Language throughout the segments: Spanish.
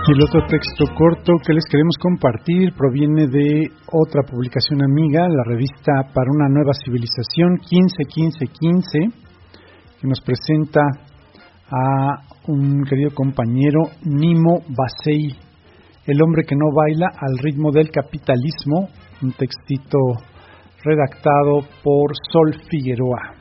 Y el otro texto corto que les queremos compartir proviene de otra publicación amiga, la revista Para una Nueva Civilización 15-15-15, que nos presenta a un querido compañero, Nimo Bassey, el hombre que no baila al ritmo del capitalismo, un textito redactado por Sol Figueroa.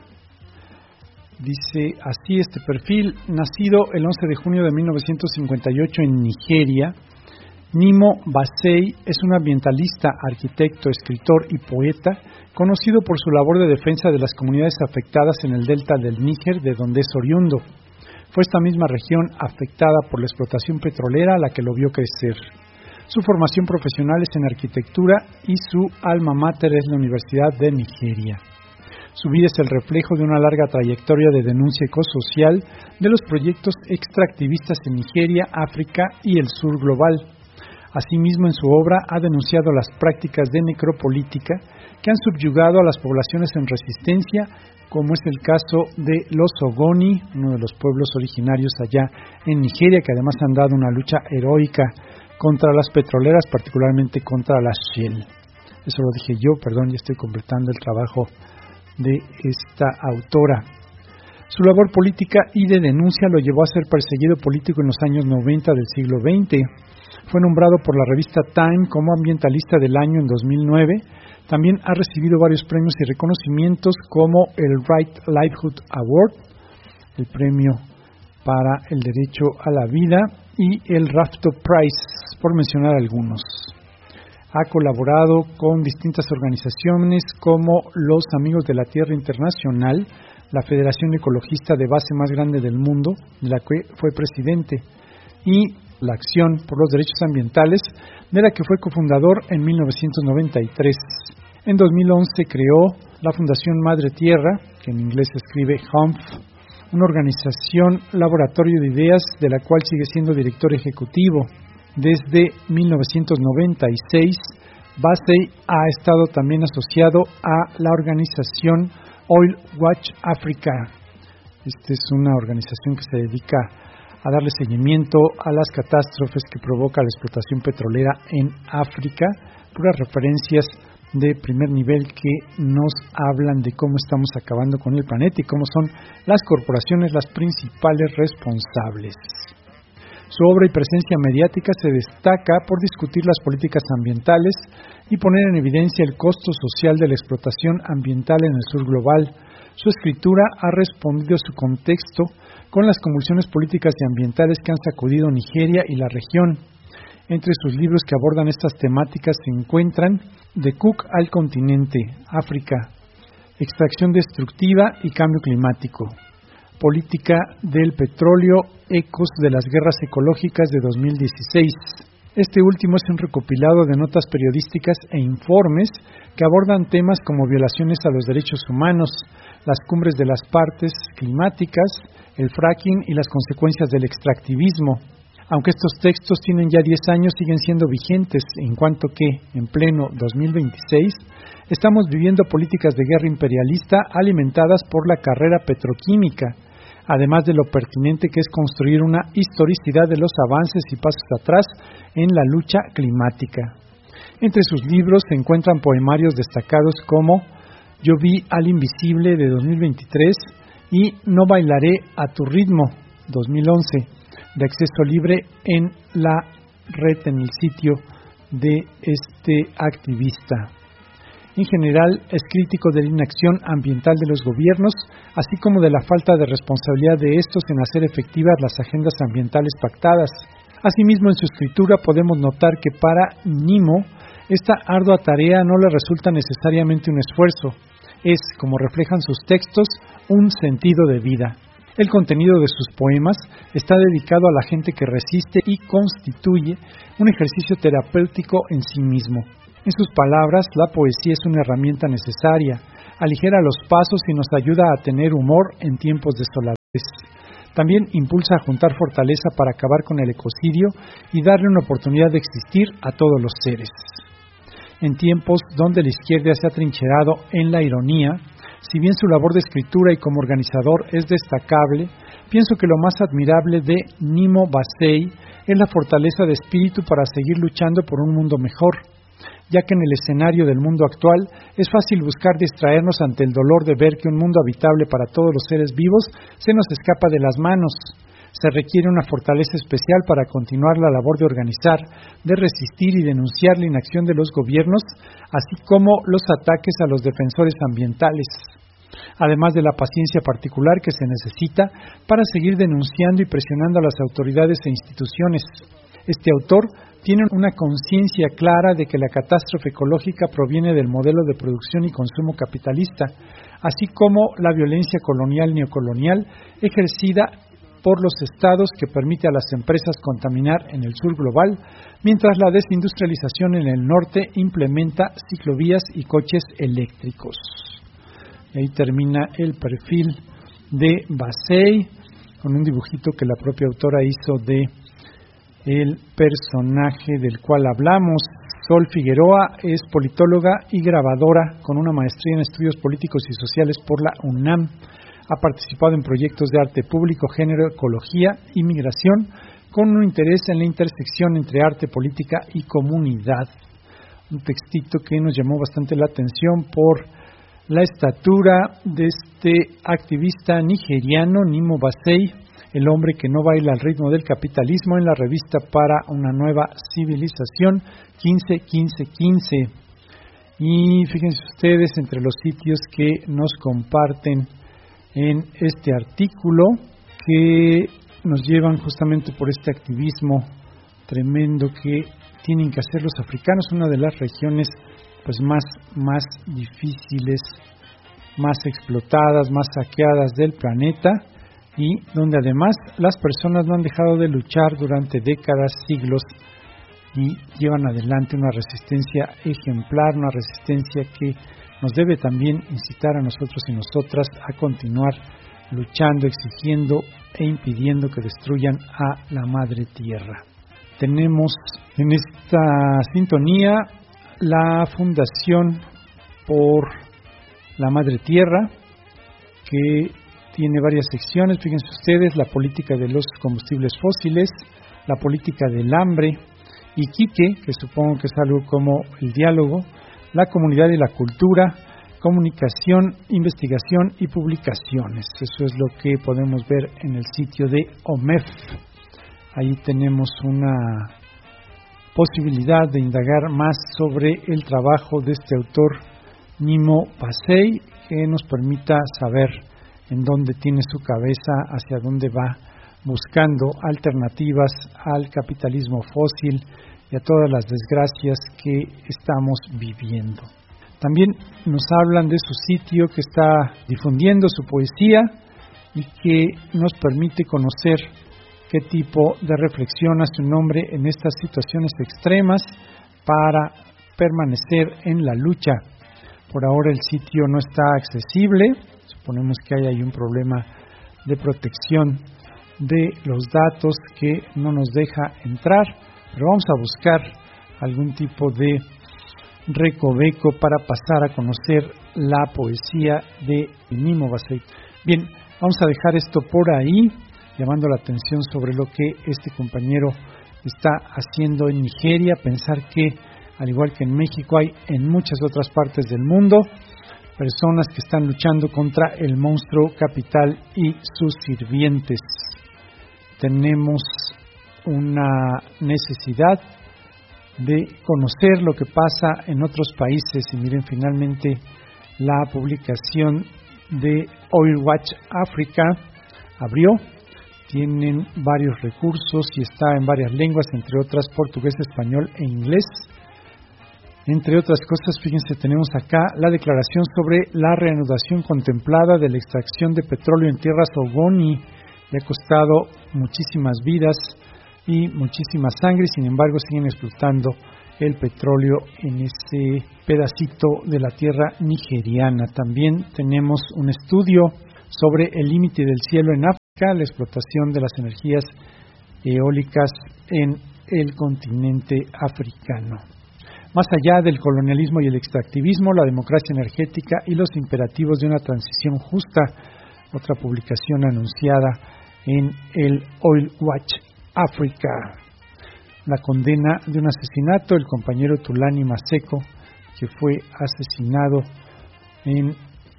Dice así este perfil: nacido el 11 de junio de 1958 en Nigeria, Nimo Bassey es un ambientalista, arquitecto, escritor y poeta, conocido por su labor de defensa de las comunidades afectadas en el delta del Níger, de donde es oriundo. Fue esta misma región afectada por la explotación petrolera la que lo vio crecer. Su formación profesional es en arquitectura y su alma mater es la Universidad de Nigeria. Su vida es el reflejo de una larga trayectoria de denuncia ecosocial de los proyectos extractivistas en Nigeria, África y el sur global. Asimismo, en su obra ha denunciado las prácticas de necropolítica que han subyugado a las poblaciones en resistencia, como es el caso de los Ogoni, uno de los pueblos originarios allá en Nigeria, que además han dado una lucha heroica contra las petroleras, particularmente contra las Shell. Eso lo dije yo, perdón, ya estoy completando el trabajo de esta autora. Su labor política y de denuncia lo llevó a ser perseguido político en los años 90 del siglo XX. Fue nombrado por la revista Time como ambientalista del año en 2009. También ha recibido varios premios y reconocimientos como el Right Livelihood Award, el premio para el derecho a la vida, y el Rafto Prize, por mencionar algunos. Ha colaborado con distintas organizaciones como los Amigos de la Tierra Internacional, la Federación Ecologista de base más grande del mundo, de la que fue presidente, y la Acción por los Derechos Ambientales, de la que fue cofundador en 1993. En 2011 creó la Fundación Madre Tierra, que en inglés se escribe HUMF, una organización laboratorio de ideas de la cual sigue siendo director ejecutivo. Desde 1996, Bassey ha estado también asociado a la organización Oil Watch Africa. Esta es una organización que se dedica a darle seguimiento a las catástrofes que provoca la explotación petrolera en África, puras referencias de primer nivel que nos hablan de cómo estamos acabando con el planeta y cómo son las corporaciones las principales responsables. Su obra y presencia mediática se destaca por discutir las políticas ambientales y poner en evidencia el costo social de la explotación ambiental en el sur global. Su escritura ha respondido a su contexto con las convulsiones políticas y ambientales que han sacudido Nigeria y la región. Entre sus libros que abordan estas temáticas se encuentran De Cook al continente, África, Extracción destructiva y cambio climático, Política del petróleo, ecos de las guerras ecológicas de 2016. Este último es un recopilado de notas periodísticas e informes que abordan temas como violaciones a los derechos humanos, las cumbres de las partes climáticas, el fracking y las consecuencias del extractivismo. Aunque estos textos tienen ya 10 años, siguen siendo vigentes, en cuanto que, en pleno 2026, estamos viviendo políticas de guerra imperialista alimentadas por la carrera petroquímica, además de lo pertinente que es construir una historicidad de los avances y pasos atrás en la lucha climática. Entre sus libros se encuentran poemarios destacados como Yo vi al invisible de 2023 y No bailaré a tu ritmo 2011, de acceso libre en la red, en el sitio de este activista. En general, es crítico de la inacción ambiental de los gobiernos, así como de la falta de responsabilidad de estos en hacer efectivas las agendas ambientales pactadas. Asimismo, en su escritura podemos notar que para Nimo, esta ardua tarea no le resulta necesariamente un esfuerzo, es, como reflejan sus textos, un sentido de vida. El contenido de sus poemas está dedicado a la gente que resiste y constituye un ejercicio terapéutico en sí mismo. En sus palabras, la poesía es una herramienta necesaria, aligera los pasos y nos ayuda a tener humor en tiempos desoladores. También impulsa a juntar fortaleza para acabar con el ecocidio y darle una oportunidad de existir a todos los seres. En tiempos donde la izquierda se ha trincherado en la ironía, si bien su labor de escritura y como organizador es destacable, pienso que lo más admirable de Nimo Bassey es la fortaleza de espíritu para seguir luchando por un mundo mejor, ya que en el escenario del mundo actual es fácil buscar distraernos ante el dolor de ver que un mundo habitable para todos los seres vivos se nos escapa de las manos. Se requiere una fortaleza especial para continuar la labor de organizar, de resistir y denunciar la inacción de los gobiernos, así como los ataques a los defensores ambientales, además de la paciencia particular que se necesita para seguir denunciando y presionando a las autoridades e instituciones. Este autor tiene una conciencia clara de que la catástrofe ecológica proviene del modelo de producción y consumo capitalista, así como la violencia colonial neocolonial ejercida por los estados que permite a las empresas contaminar en el sur global, mientras la desindustrialización en el norte implementa ciclovías y coches eléctricos. Y ahí termina el perfil de Bassey, con un dibujito que la propia autora hizo de el personaje del cual hablamos. Sol Figueroa es politóloga y grabadora con una maestría en estudios políticos y sociales por la UNAM. Ha participado en proyectos de arte público, género, ecología y migración, con un interés en la intersección entre arte, política y comunidad. Un textito que nos llamó bastante la atención por la estatura de este activista nigeriano, Nimo Bassey, el hombre que no baila al ritmo del capitalismo, en la revista Para una Nueva Civilización, 15-15-15. Y fíjense ustedes, entre los sitios que nos comparten en este artículo, que nos llevan justamente por este activismo tremendo que tienen que hacer los africanos, una de las regiones pues más difíciles, más explotadas, más saqueadas del planeta, y donde además las personas no han dejado de luchar durante décadas, siglos, y llevan adelante una resistencia ejemplar, una resistencia que nos debe también incitar a nosotros y nosotras a continuar luchando, exigiendo e impidiendo que destruyan a la madre tierra. Tenemos en esta sintonía la Fundación por la Madre Tierra, que tiene varias secciones. Fíjense ustedes: la política de los combustibles fósiles, la política del hambre, Iquique, que supongo que es algo como el diálogo, la comunidad y la cultura, comunicación, investigación y publicaciones. Eso es lo que podemos ver en el sitio de OMEF. Ahí tenemos una posibilidad de indagar más sobre el trabajo de este autor, Nimo Bassey, que nos permita saber en dónde tiene su cabeza, hacia dónde va, buscando alternativas al capitalismo fósil y a todas las desgracias que estamos viviendo. También nos hablan de su sitio, que está difundiendo su poesía y que nos permite conocer qué tipo de reflexión hace un hombre en estas situaciones extremas para permanecer en la lucha. Por ahora el sitio no está accesible, suponemos que hay ahí un problema de protección de los datos que no nos deja entrar, pero vamos a buscar algún tipo de recoveco para pasar a conocer la poesía de Nimo Bassey. Bien, vamos a dejar esto por ahí, llamando la atención sobre lo que este compañero está haciendo en Nigeria. Pensar que, al igual que en México, hay en muchas otras partes del mundo personas que están luchando contra el monstruo capital y sus sirvientes. Tenemos una necesidad de conocer lo que pasa en otros países, y miren, finalmente la publicación de Oil Watch Africa abrió. Tienen varios recursos y está en varias lenguas, entre otras portugués, español e inglés. Entre otras cosas, fíjense, tenemos acá la declaración sobre la reanudación contemplada de la extracción de petróleo en tierras Ogoni. Le ha costado muchísimas vidas y muchísima sangre, sin embargo siguen explotando el petróleo en ese pedacito de la tierra nigeriana. También tenemos un estudio sobre el límite del cielo en África, la explotación de las energías eólicas en el continente africano. Más allá del colonialismo y el extractivismo, la democracia energética y los imperativos de una transición justa, otra publicación anunciada en el Oil Watch Africa. la condena de un asesinato, el compañero Thulani Maseko, que fue asesinado en...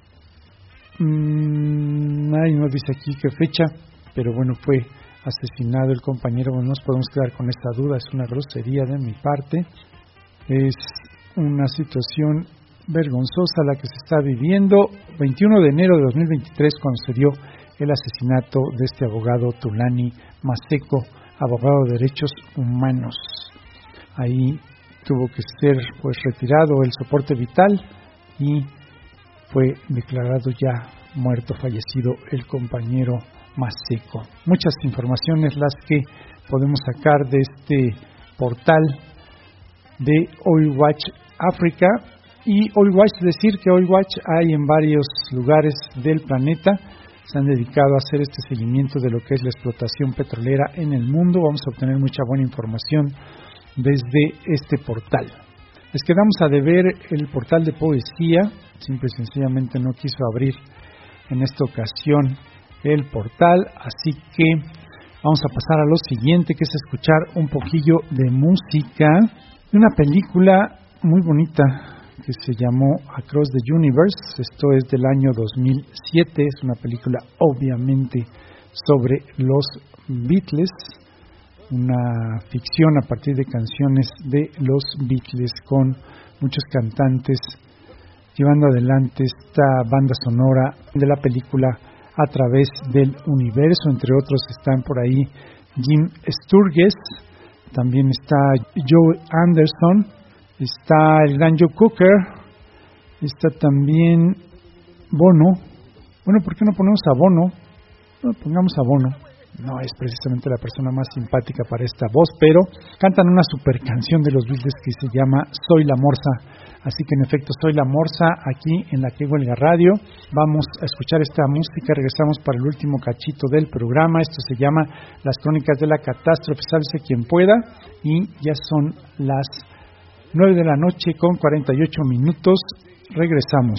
no dice aquí qué fecha, pero bueno, fue asesinado el compañero. Bueno, nos podemos quedar con esta duda, es una grosería de mi parte, es una situación vergonzosa la que se está viviendo. 21 de enero de 2023, cuando se dio el asesinato de este abogado Thulani Maseko, abogado de derechos humanos. Ahí tuvo que ser pues retirado el soporte vital y fue declarado ya muerto, fallecido el compañero Maseko. Muchas informaciones las que podemos sacar de este portal de Oil Watch África. Y Oil Watch, decir que Oil Watch hay en varios lugares del planeta. Se han dedicado a hacer este seguimiento de lo que es la explotación petrolera en el mundo. Vamos a obtener mucha buena información desde este portal. Les quedamos a deber el portal de poesía. Simple y sencillamente no quiso abrir en esta ocasión el portal, así que vamos a pasar a lo siguiente, que es escuchar un poquillo de música de una película muy bonita que se llamó Across the Universe. Esto es del año 2007, es una película obviamente sobre los Beatles, una ficción a partir de canciones de los Beatles con muchos cantantes llevando adelante esta banda sonora de la película a través del universo. Entre otros están por ahí Jim Sturgess, también está Joe Anderson, está el gran Joe Cocker, está también Bono. Bueno, ¿por qué no ponemos a Bono? No, pongamos a Bono. No es precisamente la persona más simpática para esta voz, pero cantan una super canción de los Beatles que se llama Soy la Morsa. Así que en efecto, Soy la Morsa, aquí en la que huelga radio. Vamos a escuchar esta música, regresamos para el último cachito del programa. Esto se llama Las Crónicas de la Catástrofe, sálvese quien pueda. Y ya son las 9 de la noche con 48 minutos. Regresamos.